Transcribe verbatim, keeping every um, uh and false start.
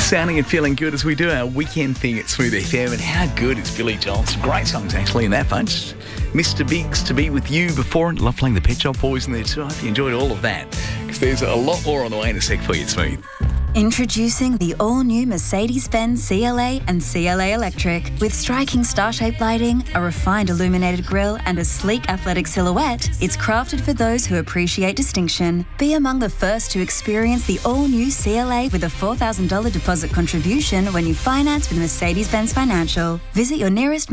Sounding and feeling good as we do our weekend thing at Smooth F M. And how good is Billy Joel? Some great songs actually in that bunch. Mister Biggs, To Be With You before, and love playing the Pet Shop Boys in there too. I hope you enjoyed all of that, because there's a lot more on the way in a sec for you, Smooth. Introducing the all-new Mercedes-Benz C L A and C L A Electric. With striking star-shaped lighting, a refined illuminated grille and a sleek athletic silhouette, it's crafted for those who appreciate distinction. Be among the first to experience the all-new C L A with a four thousand dollars deposit contribution when you finance with Mercedes-Benz Financial. Visit your nearest